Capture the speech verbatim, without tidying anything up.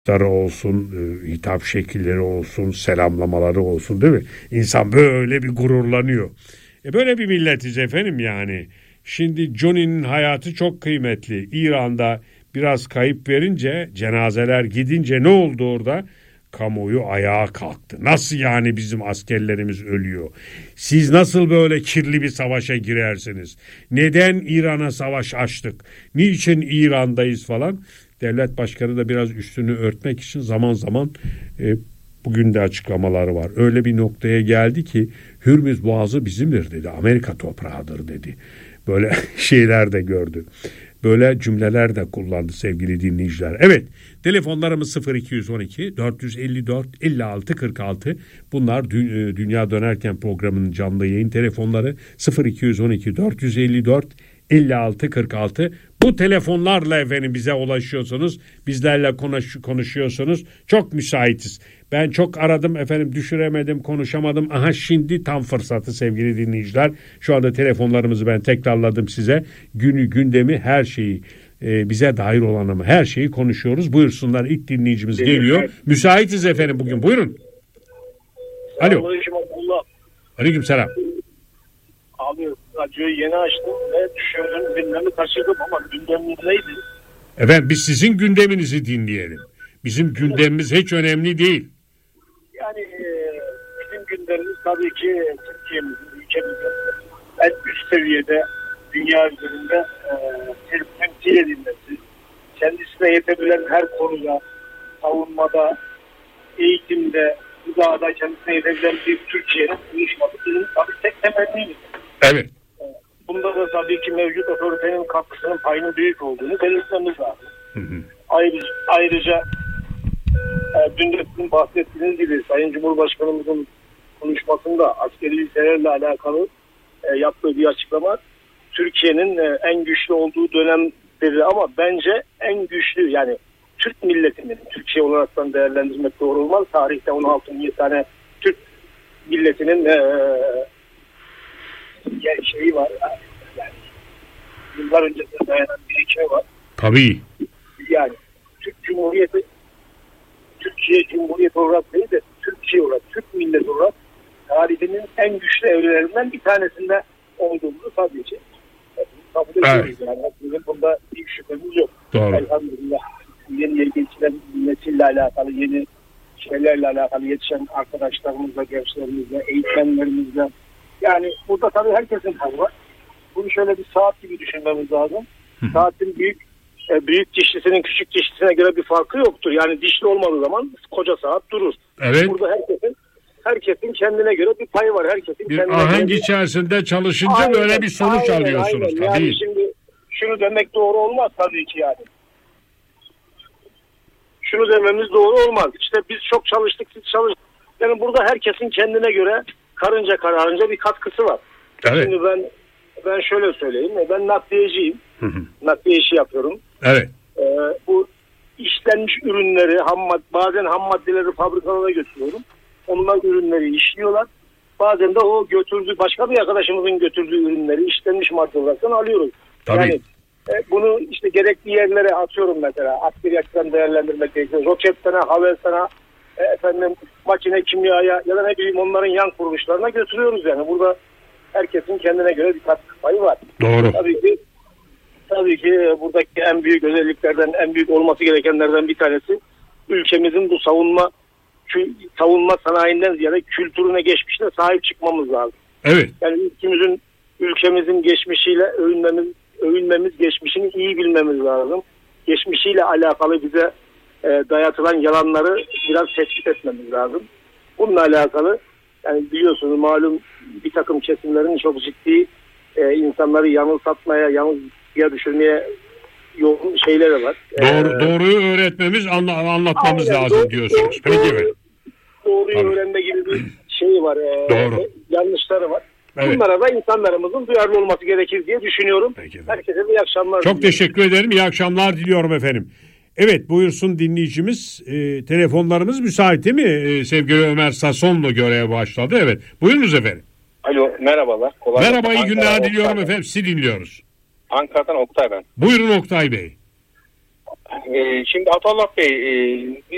olsun, e, hitap şekilleri olsun, selamlamaları olsun, değil mi? İnsan böyle bir gururlanıyor. E böyle bir milletiz efendim yani. Şimdi Johnny'nin hayatı çok kıymetli. İran'da biraz kayıp verince, cenazeler gidince ne oldu orada? Kamuoyu ayağa kalktı. Nasıl yani bizim askerlerimiz ölüyor? Siz nasıl böyle kirli bir savaşa girersiniz? Neden İran'a savaş açtık? Niçin İran'dayız falan? Devlet başkanı da biraz üstünü örtmek için zaman zaman e, bugün de açıklamaları var. Öyle bir noktaya geldi ki Hürmüz Boğazı bizimdir dedi. Amerika toprağıdır dedi. Böyle şeyler de gördü. Böyle cümleler de kullandı sevgili dinleyiciler. Evet, telefonlarımız sıfır iki on iki dört yüz elli dört elli altı kırk altı. Bunlar Dü- Dünya Dönerken programının canlı yayın telefonları sıfır iki on iki dört yüz elli dört elli altı kırk altı. Bu telefonlarla efendim bize ulaşıyorsunuz. Bizlerle konuş- konuşuyorsunuz. Çok müsaitiz. Ben çok aradım efendim, düşüremedim, konuşamadım. Aha şimdi tam fırsatı sevgili dinleyiciler. Şu anda telefonlarımızı ben tekrarladım size. Günü, gündemi, her şeyi, e, bize dair olanı, her şeyi konuşuyoruz. Buyursunlar, ilk dinleyicimiz geliyor. Müsaitiz efendim bugün. Buyurun. Alo. Aleyküm selam. Abi radyoyu yeni açtım ve düşündüm, gündemi kaçırdım ama gündemimiz neydi? Efendim biz sizin gündeminizi dinleyelim. Bizim gündemimiz hiç önemli değil. Yani e, bizim gündemimiz tabii ki Türkiye'mizin, ülkemizin en üst seviyede dünya üzerinde e, temsil edilmesi, kendisine yetebilen her konuda, savunmada, eğitimde, gıdada kendisine yetebilen bir Türkiye'nin uyuşması bizim tabii tek temennimiz. Evet. Bunda da tabii ki mevcut otoritenin katkısının payının büyük olduğunu belirtmemiz lazım. Hı hı. Ayrıca, ayrıca e, dün de sizin bahsettiğiniz gibi Sayın Cumhurbaşkanımızın konuşmasında askeri ülkelerle alakalı e, yaptığı bir açıklama, Türkiye'nin e, en güçlü olduğu dönem dedi ama bence en güçlü, yani Türk milletinin, Türkiye olaraktan değerlendirmek doğru olmaz. Tarihte on altı on yedi tane Türk milletinin e, yani şeyi var, yani yıllar öncesine dayanan birikimi var. Tabii. Yani Türk Cumhuriyeti, Türkiye Cumhuriyeti olarak değil de Türkiye olarak, Türk milleti olarak tarihinin en güçlü evrelerinden bir tanesinde olduğumuzu tabii ki kabul ediyoruz. Evet. Yani bizim bunda bir şüphemiz yok. Doğru. Elhamdülillah yeni yeni geçilen nesille alakalı, yeni şeylerle alakalı yetişen arkadaşlarımızla, gençlerimizle, eğitmenlerimizle. Yani burada tabii herkesin payı var. Bunu şöyle bir saat gibi düşünmemiz lazım. Hı. Saatin büyük e, büyük dişlisinin küçük dişlisine göre bir farkı yoktur. Yani dişli olmadığı zaman koca saat durur. Evet. Burada herkesin herkesin kendine göre bir payı var. Herkesin bir kendine ahenk göre içerisinde çalışınca aynen, böyle bir sonuç aynen, alıyorsunuz. Aynen. Tabii. Yani şimdi şunu demek doğru olmaz tabii ki yani. Şunu dememiz doğru olmaz. İşte biz çok çalıştık, siz çalıştık. Yani burada herkesin kendine göre karınca kararınca bir katkısı var. Evet. Şimdi ben ben şöyle söyleyeyim. Ben nakliyeciyim. Hı hı. Nakliye işi yapıyorum. Evet. Ee, bu işlenmiş ürünleri, ham mad- bazen ham maddeleri fabrikalara götürüyorum. Onlar ürünleri işliyorlar. Bazen de o götürdüğü, başka bir arkadaşımızın götürdüğü ürünleri işlenmiş madde olarak alıyoruz. Tabii. Yani e, bunu işte gerekli yerlere atıyorum mesela. Askeri açıdan değerlendirmek gerekiyor. Roketlerine, Havelsan'a, e, efendim makine, kimyaya ya da ne bileyim onların yan kuruluşlarına götürüyoruz yani. Burada herkesin kendine göre bir katkı payı var. Doğru. Tabii ki tabii ki buradaki en büyük özelliklerden, en büyük olması gerekenlerden bir tanesi ülkemizin bu savunma savunma sanayinden ziyade kültürüne, geçmişine sahip çıkmamız lazım. Evet. Yani ülkemizin ülkemizin geçmişiyle övünmemiz övünmemiz, geçmişini iyi bilmemiz lazım. Geçmişiyle alakalı bize e, dayatılan yalanları biraz tespit etmemiz lazım. Bununla alakalı yani biliyorsunuz malum bir takım kesimlerin çok ciddi e, insanları yanılsatmaya, yanılgıya düşürmeye yoğun şeyleri var. Doğru, ee, doğruyu öğretmemiz, anla, anlatmamız aynen, lazım doğru, diyorsunuz. Doğru, Peki mi? Doğruyu Tabii. öğrenme gibi bir şey var. E, doğru. Yanlışları var. Evet. Bunlara da insanlarımızın duyarlı olması gerekir diye düşünüyorum. Herkese iyi akşamlar. Çok teşekkür ederim. İyi akşamlar diliyorum efendim. Evet, buyursun dinleyicimiz. E, telefonlarımız müsait değil mi? E, sevgili Ömer Sasonlu göreve başladı. Evet. Buyurunuz efendim. Alo, merhabalar. Kolay Merhaba, iyi günler Ankara, diliyorum Oktay. efendim. Sizi dinliyoruz. Ankara'dan Oktay ben. Buyurun Oktay Bey. Ee, şimdi Atallah Bey, e,